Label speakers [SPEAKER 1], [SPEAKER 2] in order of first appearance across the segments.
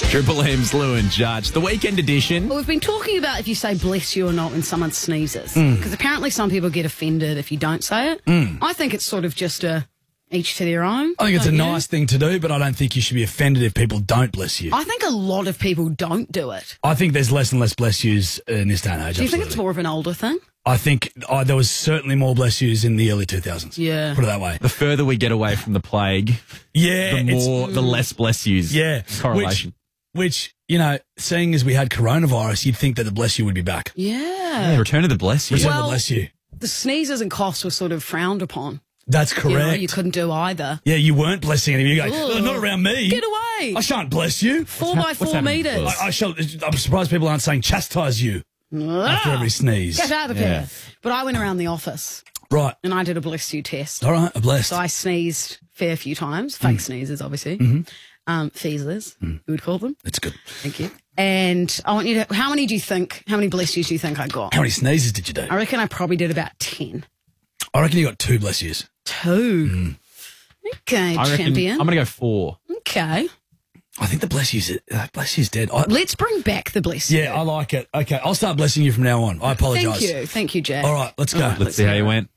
[SPEAKER 1] Triple M's Lou and Judge. The weekend edition.
[SPEAKER 2] Well, we've been talking about if you say bless you or not when someone sneezes.
[SPEAKER 1] Mm.
[SPEAKER 2] Because apparently some people get offended if you don't say it. I think it's sort of just each to their own.
[SPEAKER 3] I think it's a
[SPEAKER 2] don't you?
[SPEAKER 3] nice thing to do, but I don't think you should be offended if people don't bless you.
[SPEAKER 2] I think a lot of people don't do it.
[SPEAKER 3] I think there's less and less bless yous in this day and age.
[SPEAKER 2] Do you think it's
[SPEAKER 3] absolutely.
[SPEAKER 2] more of an older thing?
[SPEAKER 3] I think there was certainly more bless yous in the early 2000s.
[SPEAKER 2] Yeah.
[SPEAKER 3] Put it that way.
[SPEAKER 1] The further we get away from the plague,
[SPEAKER 3] Yeah.
[SPEAKER 1] the less bless yous.
[SPEAKER 3] Yeah.
[SPEAKER 1] Correlation.
[SPEAKER 3] Which, seeing as we had coronavirus, you'd think that the bless you would be back.
[SPEAKER 2] Yeah.
[SPEAKER 1] Yeah, return of the bless you.
[SPEAKER 3] Return
[SPEAKER 2] Well-
[SPEAKER 3] the bless you.
[SPEAKER 2] The sneezes and coughs were sort of frowned upon.
[SPEAKER 3] That's correct.
[SPEAKER 2] You couldn't do either.
[SPEAKER 3] Yeah, you weren't blessing anyone. You go,
[SPEAKER 2] Ugh.
[SPEAKER 3] "Oh, not around me.
[SPEAKER 2] Get away.
[SPEAKER 3] I shan't bless you.
[SPEAKER 2] 4 by 4
[SPEAKER 1] happening?
[SPEAKER 2] metres.
[SPEAKER 3] I'm surprised people aren't saying chastise you after every sneeze.
[SPEAKER 2] Get out of here. But I went around the office
[SPEAKER 3] Right.
[SPEAKER 2] and I did a bless you test.
[SPEAKER 3] All right. I'm blessed.
[SPEAKER 2] So I sneezed a fair few times, fake sneezes, obviously. Feezers, you would call them.
[SPEAKER 3] That's good.
[SPEAKER 2] Thank you. And I want you to, how many bless yous do you think I got?
[SPEAKER 3] How many sneezes did you do?
[SPEAKER 2] I reckon I probably did about 10.
[SPEAKER 3] I reckon you got 2 bless yous.
[SPEAKER 2] 2. Okay,
[SPEAKER 1] I reckon
[SPEAKER 2] champion.
[SPEAKER 1] I'm going to go 4.
[SPEAKER 2] Okay.
[SPEAKER 3] I think the bless yous dead.
[SPEAKER 2] Let's bring back the bless you.
[SPEAKER 3] Yeah, I like it. Okay, I'll start blessing you from now on. I apologise.
[SPEAKER 2] Thank you. Thank you, Jack.
[SPEAKER 3] All right, let's go.
[SPEAKER 1] Let's see how you went.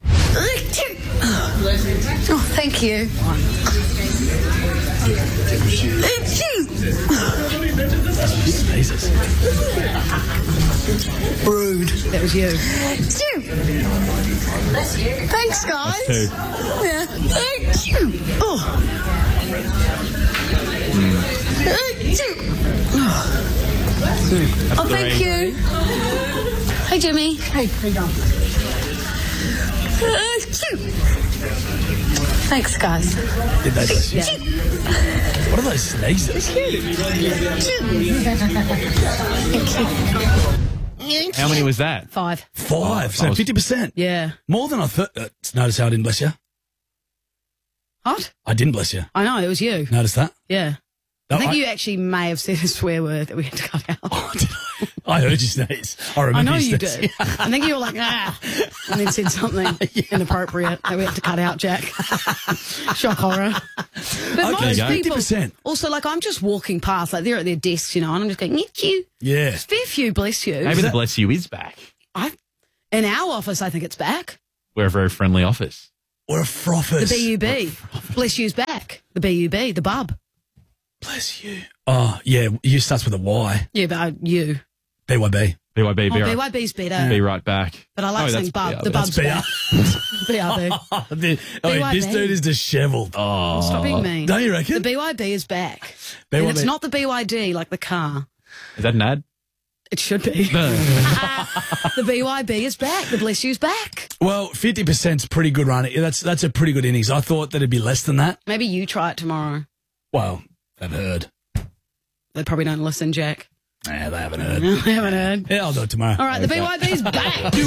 [SPEAKER 2] Oh, thank you.
[SPEAKER 3] Jesus.
[SPEAKER 2] Rude. That was you. Thanks, guys.
[SPEAKER 1] Two.
[SPEAKER 2] Yeah. Thank you. Oh. Oh, thank you. Hey, Jimmy. Hey, how you going? Thanks, guys.
[SPEAKER 3] Did they bless you? What are those sneezes?
[SPEAKER 1] How many was that?
[SPEAKER 2] 5.
[SPEAKER 3] 5, so 50%.
[SPEAKER 2] Yeah.
[SPEAKER 3] More than I thought. Notice how I didn't bless you?
[SPEAKER 2] What?
[SPEAKER 3] I didn't bless you.
[SPEAKER 2] I know, it was you.
[SPEAKER 3] Notice that?
[SPEAKER 2] Yeah.
[SPEAKER 3] No,
[SPEAKER 2] I think you actually may have said a swear word that we had to cut out.
[SPEAKER 3] I heard you sneeze. I remember
[SPEAKER 2] I know you
[SPEAKER 3] sneeze.
[SPEAKER 2] did. I think you were like, and then said something inappropriate that we had to cut out, Jack. Shock horror. But
[SPEAKER 3] Okay,
[SPEAKER 2] most people,
[SPEAKER 3] 50%.
[SPEAKER 2] also, like, I'm just walking past, like, they're at their desks, and I'm just going, thank you.
[SPEAKER 3] Yeah.
[SPEAKER 2] Fair few, bless you.
[SPEAKER 1] Maybe the bless you is back.
[SPEAKER 2] In our office, I think it's back.
[SPEAKER 1] We're a very friendly office.
[SPEAKER 3] We're a froffers.
[SPEAKER 2] The BUB. Bless you's back. The BUB, the bub.
[SPEAKER 3] Bless you. Oh, yeah. You starts with a Y.
[SPEAKER 2] Yeah, but you.
[SPEAKER 3] BYB.
[SPEAKER 1] BYB, be,
[SPEAKER 2] Oh,
[SPEAKER 1] right,
[SPEAKER 2] BYB's better.
[SPEAKER 1] be right back.
[SPEAKER 2] But I like saying
[SPEAKER 1] that's
[SPEAKER 2] bub. The
[SPEAKER 1] BRB.
[SPEAKER 2] bub's back. BRB.
[SPEAKER 3] This dude is dishevelled.
[SPEAKER 1] Oh,
[SPEAKER 2] Stop being mean.
[SPEAKER 3] Don't you reckon?
[SPEAKER 2] The BYB is back.
[SPEAKER 3] BYB.
[SPEAKER 2] And it's not the BYD like the car.
[SPEAKER 1] is that an ad?
[SPEAKER 2] It should be. The BYB is back. The bless you's back.
[SPEAKER 3] Well, 50%'s pretty good run. That's a pretty good innings. I thought that it'd be less than that.
[SPEAKER 2] Maybe you try it tomorrow.
[SPEAKER 3] Well, they've heard.
[SPEAKER 2] They probably don't listen, Jack.
[SPEAKER 3] Nah, they haven't heard.
[SPEAKER 2] I haven't heard.
[SPEAKER 3] Yeah, I'll do it tomorrow.
[SPEAKER 2] All right, the BYB's back.